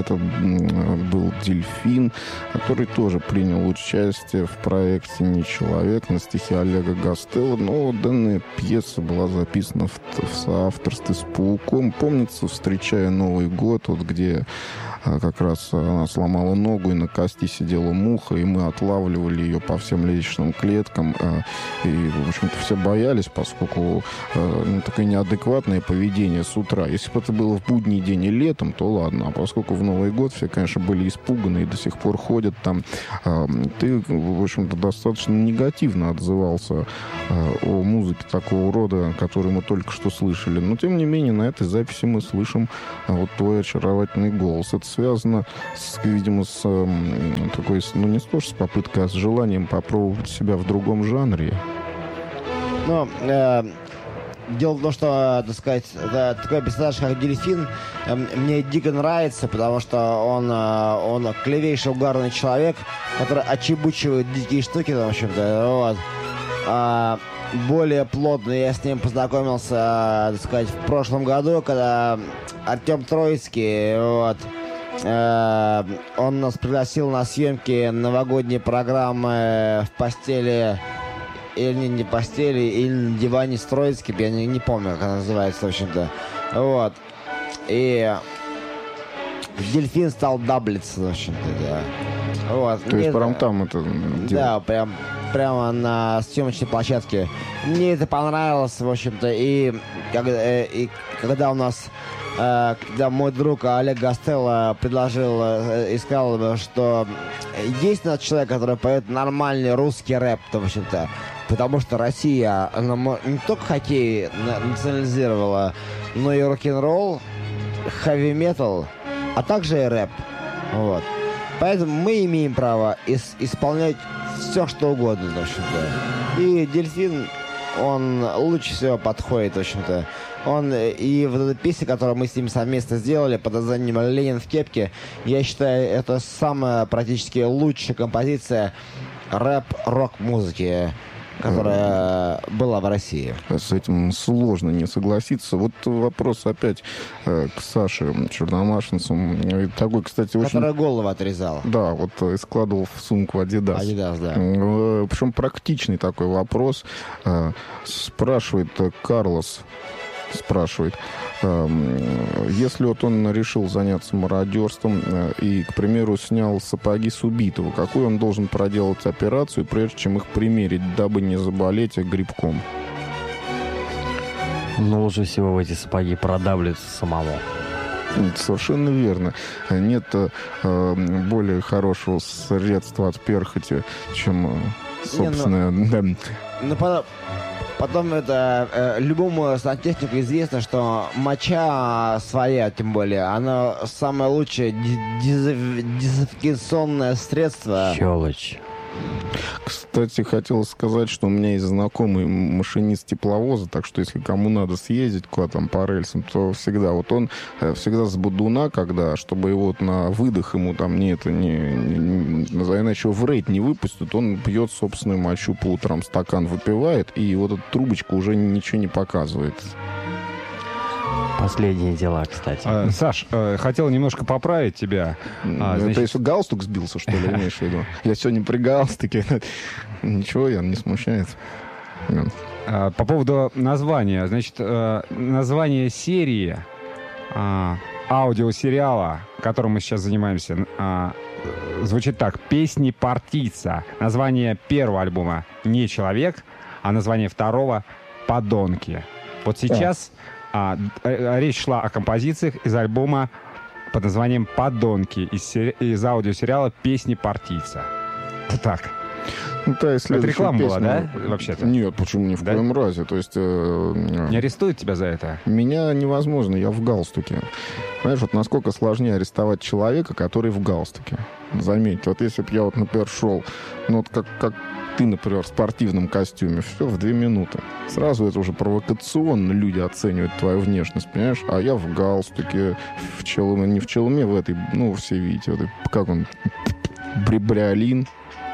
Это был «Дельфин», который тоже принял участие в проекте «Не человек» на стихи Олега Гастелло. Но данная пьеса была записана в соавторстве с «Пауком». Помнится, встречая Новый год, вот где как раз она сломала ногу, и на кости сидела муха, и мы отлавливали ее по всем лестничным клеткам. И, в общем-то, все боялись, поскольку такое неадекватное поведение с утра. Если бы это было в будний день и летом, то ладно. А поскольку в Новый год все, конечно, были испуганы и до сих пор ходят там, ты, в общем-то, достаточно негативно отзывался о музыке такого рода, которую мы только что слышали. Но, тем не менее, на этой записи мы слышим вот твой очаровательный голос. Это связано, видимо, с такой, ну, не то, что с попыткой, а с желанием попробовать себя в другом жанре. Ну, дело в том, что, так сказать, такой персонаж, как Дельфин, мне дико нравится, потому что он клевейший угарный человек, который отчебучивает дикие штуки, в общем-то, вот. Более плотно я с ним познакомился, так сказать, в прошлом году, когда Артем Троицкий, вот, он нас пригласил на съемки новогодней программы «В постели» или не постели, или на диване с Троицким, я не помню, как она называется, в общем-то. Вот. И Дельфин стал даблиться, в общем-то, да. Вот. То есть прям там это дело? Да, прямо на съемочной площадке. Мне это понравилось, в общем-то, и когда у нас... Когда мой друг Олег Гастелло предложил и сказал, что есть человек, который поет нормальный русский рэп, то, в общем-то, потому что Россия, она не только хоккей национализировала, но и рок-н-ролл, хэви-метал, а также и рэп. Вот. Поэтому мы имеем право исполнять все, что угодно, в общем-то. И Дельфин, он лучше всего подходит, в общем-то. Он и вот эта песня, которую мы с ним совместно сделали под названием «Ленин в кепке», я считаю, это самая практически лучшая композиция рэп-рок-музыки, которая была в России. С этим сложно не согласиться. Вот вопрос опять к Саше Черномашинцу. Такой, кстати, очень... Которая голову отрезала. Да, вот и складывал в сумку Adidas. Adidas, да. Причем практичный такой вопрос. Спрашивает Карлос, если вот он решил заняться мародерством и, к примеру, снял сапоги с убитого, какую он должен проделать операцию, прежде чем их примерить, дабы не заболеть грибком? Ну, лучше всего в эти сапоги продавливаться самому. Совершенно верно. Нет более хорошего средства от перхоти, чем собственное... Потом это любому сантехнику известно, что моча своя, тем более, она самое лучшее дезинфекционное средство. Щелочь. Кстати, хотел сказать, что у меня есть знакомый машинист тепловоза, так что если кому надо съездить куда-то там по рельсам, то всегда. Вот он всегда с бодуна, когда, чтобы его вот на выдох ему там иначе его в рейд не выпустят, он пьет собственную мочу по утрам, стакан выпивает, и вот эта трубочка уже ничего не показывает. Последние дела, кстати. Саш, хотел немножко поправить тебя. Это если галстук сбился, что ли, имеешь в виду? Я сегодня при галстуке. Ничего, я не смущается. По поводу названия. Значит, название серии аудиосериала, которым мы сейчас занимаемся, звучит так. «Песни партийца». Название первого альбома «Не человек», а название второго «Подонки». Вот сейчас... речь шла о композициях из альбома под названием «Подонки» из аудиосериала «Песни партийца». Так. Ну, да, это реклама была, да, вообще-то? Нет, почему ни в коем разе. То есть... Не арестуют тебя за это? Меня невозможно, я в галстуке. Знаешь, вот насколько сложнее арестовать человека, который в галстуке. Заметьте, вот если бы я, вот, например, шел, ну, вот как ты, например, в спортивном костюме, все, в 2 минуты. Сразу это уже провокационно люди оценивают твою внешность, понимаешь? А я в галстуке, в челме, не в челме, в этой, ну, все видите, вот, как он, бриолин.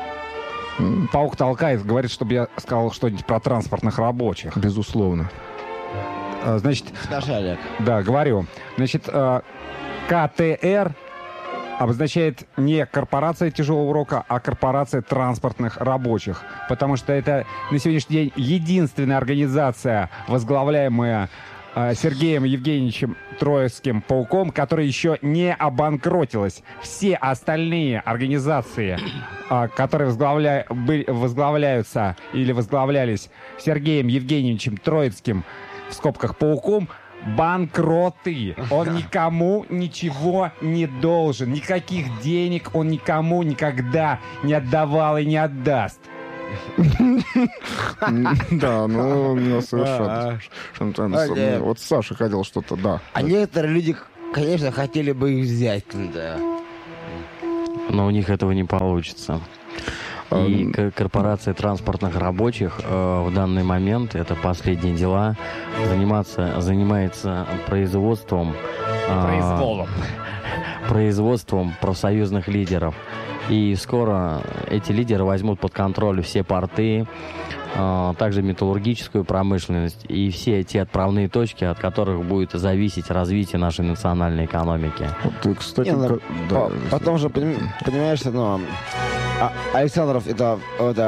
Паук толкает, говорит, чтобы я сказал что-нибудь про транспортных рабочих. Безусловно. Значит... Скажи, Олег. Да, говорю. Значит, КТР обозначает не корпорация тяжелого рока, а корпорация транспортных рабочих. Потому что это на сегодняшний день единственная организация, возглавляемая Сергеем Евгеньевичем Троицким Пауком, которая еще не обанкротилась. Все остальные организации, которые возглавляются или возглавлялись Сергеем Евгеньевичем Троицким, в скобках Пауком, банкроты. Он никому ничего не должен. Никаких денег он никому никогда не отдавал и не отдаст. Да, ну, совершенно. Вот Саша хотел что-то, да. А некоторые люди, конечно, хотели бы их взять. Да. Но у них этого не получится. И корпорация транспортных рабочих в данный момент, это последние дела, занимается производством профсоюзных лидеров. И скоро эти лидеры возьмут под контроль все порты, также металлургическую промышленность и все те отправные точки, от которых будет зависеть развитие нашей национальной экономики. Вот, кстати, потом же, понимаешь, Александров, это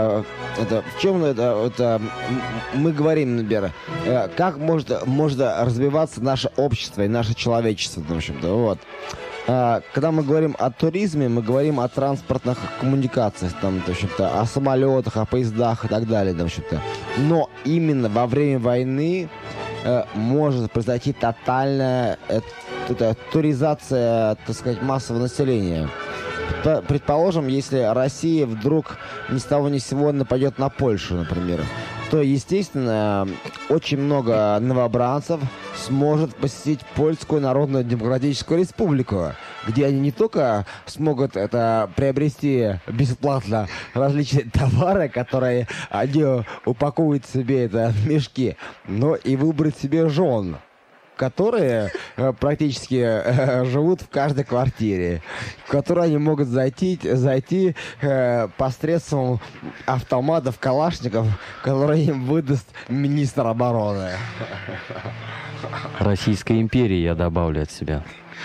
в чем это мы говорим, например, как может развиваться наше общество и наше человечество, в общем-то, вот. Когда мы говорим о туризме, мы говорим о транспортных коммуникациях, там, в общем-то, о самолетах, о поездах и так далее, в общем-то. Но именно во время войны может произойти тотальная туризация, так сказать, массового населения. Предположим, если Россия вдруг ни с того ни с сего нападет на Польшу, например, то, естественно, очень много новобранцев сможет посетить Польскую Народную Демократическую Республику, где они не только смогут приобрести бесплатно различные товары, которые они упакуют себе в мешки, но и выбрать себе жен, которые практически живут в каждой квартире, в которую они могут зайти посредством автоматов Калашников, которые им выдаст министр обороны. Российской империи, я добавлю от себя.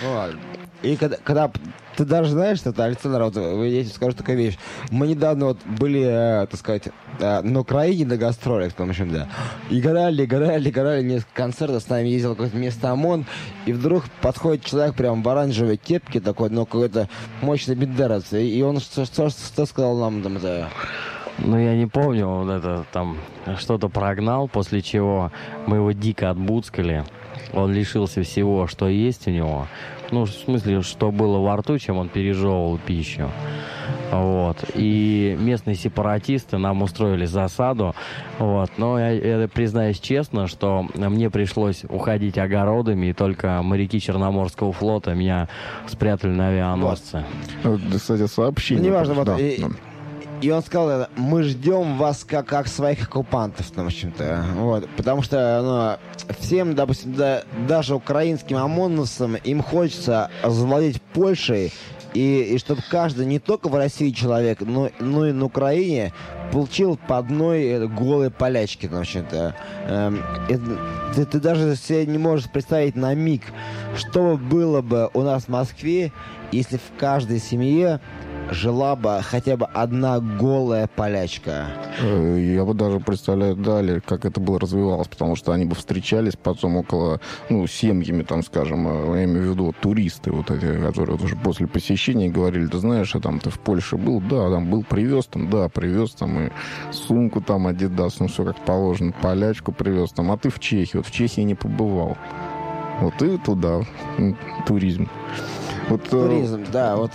И когда ты даже знаешь, что Александр, вот я тебе скажу такую вещь. Мы недавно вот были, так сказать, на Украине на гастролях, в общем, да. И играли несколько концертов, с нами ездил какое-то место ОМОН, и вдруг подходит человек прям в оранжевой кепке такой, но какой-то мощный бендеровец, и он что сказал нам там это... Ну, я не помню, вот это там что-то прогнал, после чего мы его дико отбуцкали. Он лишился всего, что есть у него. Ну, в смысле, что было во рту, чем он пережевывал пищу. Вот. И местные сепаратисты нам устроили засаду. Вот. Но я признаюсь честно, что мне пришлось уходить огородами, и только моряки Черноморского флота меня спрятали на авианосце. Вот, кстати, сообщение. Неважно, вот... И он сказал, мы ждем вас как своих оккупантов, в общем-то. Вот. Потому что всем, допустим, даже украинским ОМОНовцам им хочется завладеть Польшей, и чтобы каждый, не только в России человек, но и на Украине, получил по одной голой полячке, в общем-то. Ты даже себе не можешь представить на миг, что было бы у нас в Москве, если в каждой семье жила бы хотя бы одна голая полячка. Я бы даже представляю далее, как это бы развивалось, потому что они бы встречались потом около, семьями, там, скажем, я имею в виду туристы вот эти, которые уже после посещения говорили, ты знаешь, там ты в Польше был? Да, там был, привез там, и сумку там, Адидас, все как положено, полячку привез там, а ты в Чехии, вот в Чехии не побывал. Вот и туда, туризм. Вот, туризм, да, вот...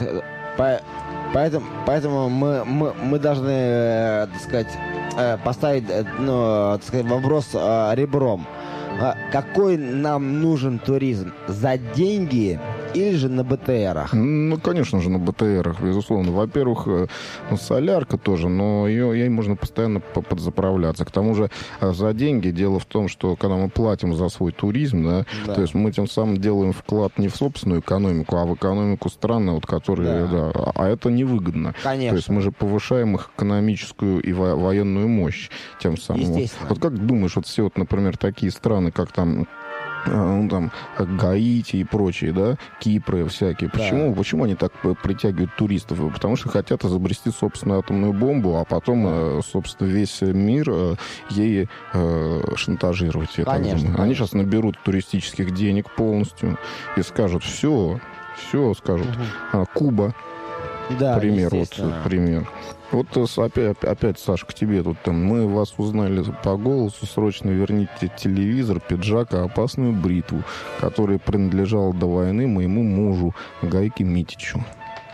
Поэтому мы должны, так сказать, поставить, так сказать, вопрос ребром. Какой нам нужен туризм? За деньги или же на БТРах? Ну, конечно же, на БТРах, безусловно. Во-первых, солярка тоже, но ей можно постоянно подзаправляться. К тому же за деньги дело в том, что когда мы платим за свой туризм, да. То есть мы тем самым делаем вклад не в собственную экономику, а в экономику страны, вот, которые, а это невыгодно. Конечно. То есть мы же повышаем их экономическую и военную мощь тем самым. Естественно. Вот как думаешь, вот все, вот, например, такие страны, как там ну, там, Гаити и прочие, да, Кипры всякие. Почему они так притягивают туристов? Потому что хотят изобрести собственную атомную бомбу, а потом, собственно, весь мир ей шантажировать. Конечно. Они сейчас наберут туристических денег полностью и скажут, все скажут. Куба. Да, пример. Вот опять, Саша, к тебе тут. Мы вас узнали по голосу. Срочно верните телевизор, пиджак и опасную бритву, которая принадлежала до войны моему мужу Гайке Митичу.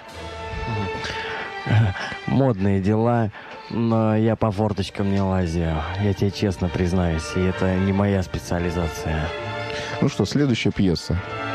Модные дела, но я по форточкам не лазю. Я тебе честно признаюсь, и это не моя специализация. Ну что, следующая пьеса.